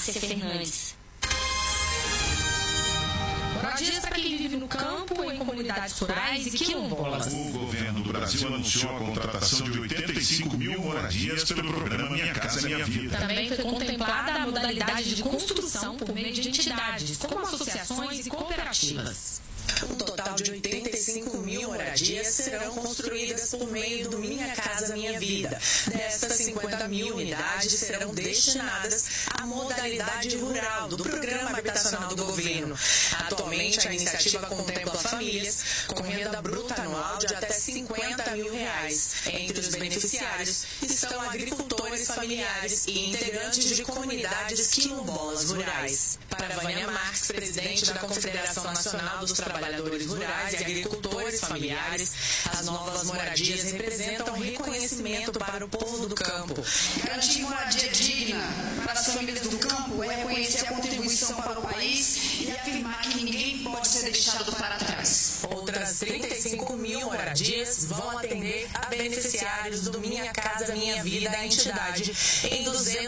Márcia Fernandes. Moradias para quem vive no campo, em comunidades rurais e quilombolas. O governo do Brasil anunciou a contratação de 85 mil moradias pelo programa Minha Casa Minha Vida. Também foi contemplada a modalidade de construção por meio de entidades, como associações e cooperativas. Um total de 85 mil moradias serão construídas por meio do Minha Casa Minha Vida. Destas, 50 mil unidades serão destinadas à modalidade rural do Programa Habitacional do Governo. Atualmente, a iniciativa contempla famílias com renda bruta anual de até R$50 mil. Entre os beneficiários estão agricultores familiares e integrantes de comunidades quilombolas rurais. Para Vânia Marques, presidente da Confederação Nacional dos Trabalhadores Rurais e Agricultores Familiares, as novas moradias representam reconhecimento para o povo do campo. Garantir moradia digna para as famílias do campo é reconhecer a contribuição para o país e afirmar que ninguém pode ser deixado para trás. Outras 35 mil moradias vão atender a beneficiários do Minha Casa Minha Vida, a entidade, em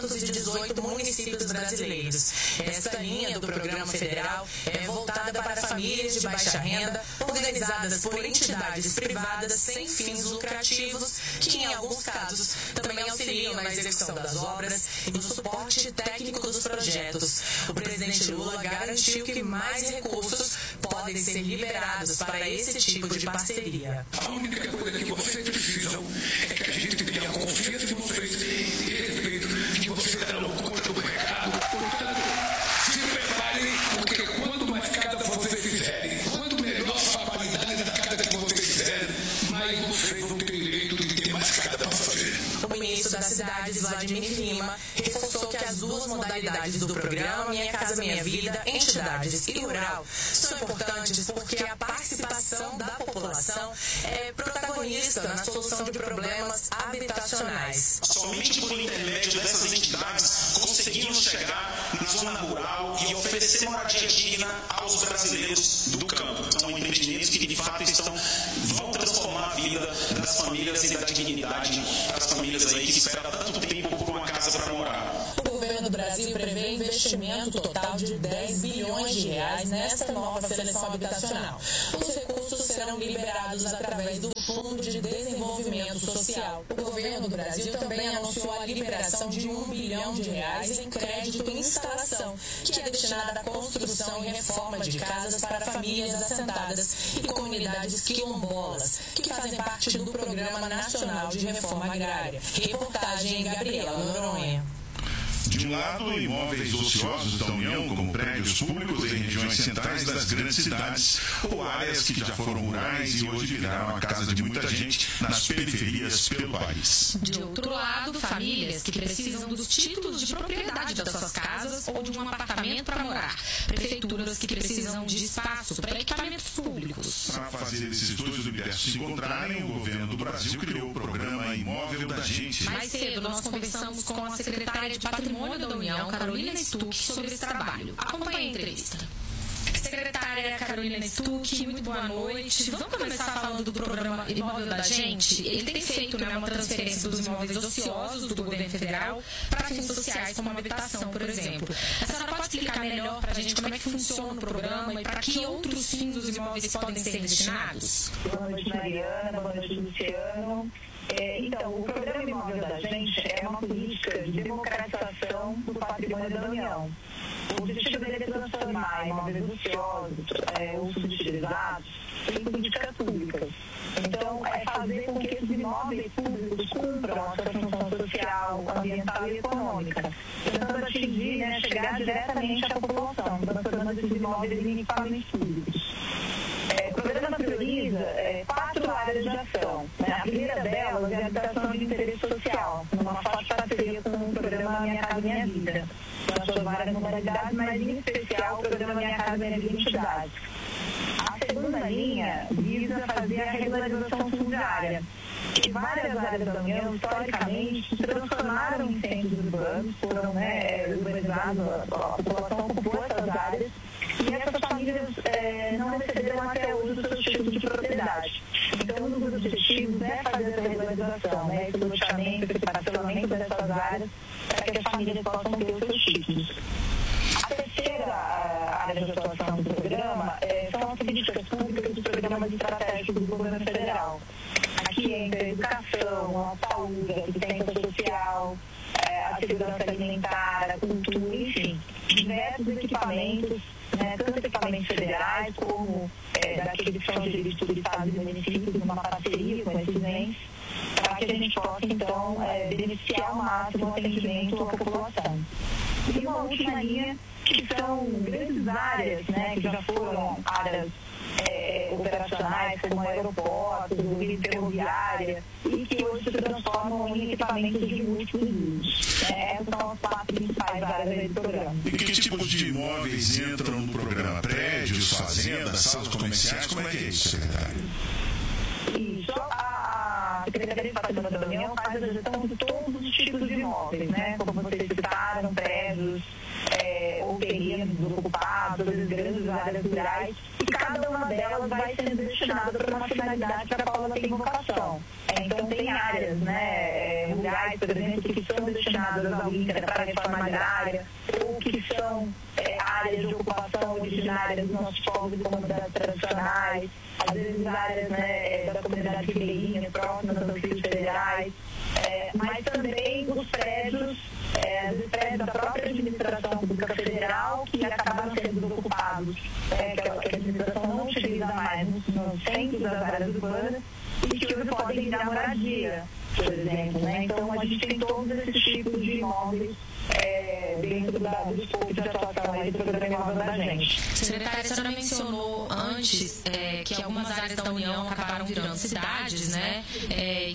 218 municípios brasileiros. Esta linha do programa federal é voltada para famílias de baixa renda, organizadas por entidades privadas sem fins lucrativos, que em alguns casos também auxiliam na execução das obras e no suporte técnico dos projetos. O presidente Lula garantiu que mais recursos podem ser liberados para esse tipo de parceria. A única coisa que vocês precisam é que a gente tenha confiança em vocês e respeito que vocês darão conta do recado. Portanto, se preparem, porque quanto mais cada vocês fizerem, quanto melhor a qualidade da cada que vocês fizerem, mais vocês vão ter direito de ter mais cada para fazer. O ministro das Cidades, Vladimir Lima, reforçou que as duas modalidades do programa Minha Casa Minha Vida, entidades e rural, são importantes porque a participação da população é protagonista na solução de problemas habitacionais. Somente por intermédio dessas entidades conseguimos chegar na zona rural e oferecer moradia digna aos brasileiros do campo. São empreendimentos que de fato vão transformar a vida das famílias e da dignidade das famílias aí que esperam tanto tempo por uma casa para morar. O governo do Brasil prevê investimento total de R$10 bilhões nesta nova seleção habitacional. Os recursos serão liberados através do Fundo de Desenvolvimento Social. O governo do Brasil também anunciou a liberação de R$1 bilhão em crédito em instalação, que é destinado à construção e reforma de casas para famílias assentadas e comunidades quilombolas, que fazem parte do Programa Nacional de Reforma Agrária. Reportagem Gabriela Noronha. De um lado, imóveis ociosos da União, como prédios públicos em regiões centrais das grandes cidades, ou áreas que já foram rurais e hoje viraram a casa de muita gente nas periferias pelo país. De outro lado, famílias que precisam dos títulos de propriedade das suas casas ou de um apartamento para morar. Prefeituras que precisam de espaço para equipamentos públicos. Para fazer esses dois universos se encontrarem, o governo do Brasil criou o programa Imóvel da Gente. Mais cedo, nós conversamos com a secretária de Patrimônio da União, Carolina Stuck, sobre esse trabalho. Acompanhe a entrevista. Secretária Carolina Stuck, muito boa noite. Vamos começar falando do programa Imóvel da Gente. Ele tem feito uma transferência dos imóveis ociosos do governo federal para fins sociais, como a habitação, por exemplo. A senhora pode explicar melhor para a gente como é que funciona o programa e para que outros fins os imóveis podem ser destinados? Boa noite, Mariana. Boa noite, Luciano. Então, o programa Imóvel da Gente é uma política de democratização do patrimônio da União. O objetivo dele é transformar imóveis ociosos ou subutilizados em políticas públicas. Então, é fazer com que esses imóveis públicos cumpram a sua função social, ambiental e econômica, tentando atingir, chegar diretamente à população, transformando esses imóveis em equipamentos públicos. O programa prioriza 4 áreas de ação. A primeira delas é a habitação de interesse social, numa forte parceria com o programa Minha Casa Minha Vida, nas suas várias modalidades, mas em especial o programa Minha Casa Minha Vida Entidades. A segunda linha visa fazer a regularização fundiária, que várias áreas da União, historicamente, se transformaram em centros urbanos, foram urbanizados, a população ocupou essas áreas, e essas famílias não receberam até hoje os seus títulos de propriedade. Então, um dos objetivos é fazer essa regularização, esse loteamento, esse parcelamento dessas áreas, para que as famílias possam ter os seus títulos. cultura, enfim, diversos equipamentos, né, tanto equipamentos federais como daqueles que são geridos por estados e municípios, numa parceria com esses entes, para que a gente possa, então, beneficiar ao máximo o atendimento à população. E uma última linha, que são grandes áreas, né, que já foram áreas operacionais, como aeroportos, rede ferroviária, e que hoje se transformam em equipamentos de múltiplos usos. Essas são as 4 principais áreas do programa. E que tipos de imóveis entram no programa? Prédios, fazendas, salas comerciais? Como é que é isso, secretário? Isso, a Secretaria de Patrimônio da União faz a gestão de todos os tipos de imóveis, né? Como vocês citaram, prédios, ou terrenos ocupados, as grandes áreas rurais, e cada uma delas vai sendo destinada para uma finalidade para a qual ela tem vocação. Então, tem áreas, né, rurais, por exemplo, que são destinadas ao INCRA para a reforma agrária, ou que são áreas de ocupação originárias dos nossos povos e comunidades tradicionais, às vezes áreas, né, das comunidades ribeirinhas, próximas aos rios federais, mas também os prédios da própria administração pública federal, que acabaram sendo desocupados, que a administração não utiliza mais nos centros das áreas urbanas, e que hoje podem virar moradia, por exemplo, né? Então, a gente tem todos esses tipos de imóveis dentro do escopo de atuação aí do programa imóvel da gente. Secretária, a senhora mencionou antes que algumas áreas da União acabaram virando cidades, né?